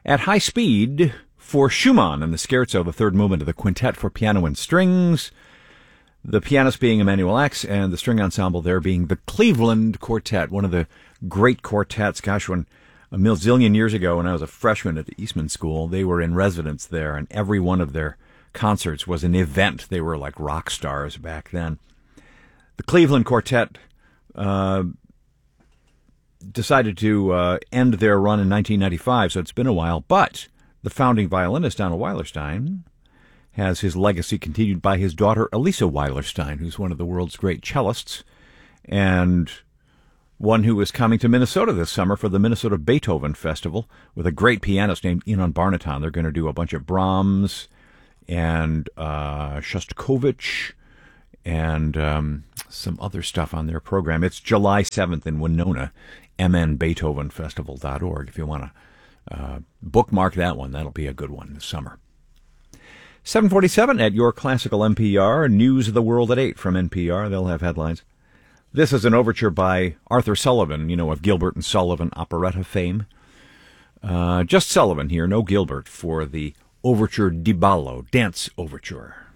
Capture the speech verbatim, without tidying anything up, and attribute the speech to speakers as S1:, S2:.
S1: at high speed for Schumann and the Scherzo, the third movement of the Quintet for Piano and Strings. The pianist being Emanuel X, and the string ensemble there being the Cleveland Quartet, one of the great quartets. Gosh, when a million years ago, when I was a freshman at the Eastman School, they were in residence there, and every one of their concerts was an event. They were like rock stars back then. The Cleveland Quartet uh, decided to uh, end their run in nineteen ninety-five, so it's been a while, but the founding violinist, Donald Weilerstein, has his legacy continued by his daughter, Elisa Weilerstein, who's one of the world's great cellists, and one who is coming to Minnesota this summer for the Minnesota Beethoven Festival with a great pianist named Inon Barnaton. They're going to do a bunch of Brahms and uh, Shostakovich and um, some other stuff on their program. It's July seventh in Winona, m n beethoven festival dot org. If you want to uh, bookmark that one, that'll be a good one this summer. seven forty-seven at your classical N P R. News of the World at eight from N P R. They'll have headlines. This is an overture by Arthur Sullivan, you know, of Gilbert and Sullivan operetta fame. Uh, just Sullivan here, no Gilbert, for the Overture di Ballo, Dance Overture.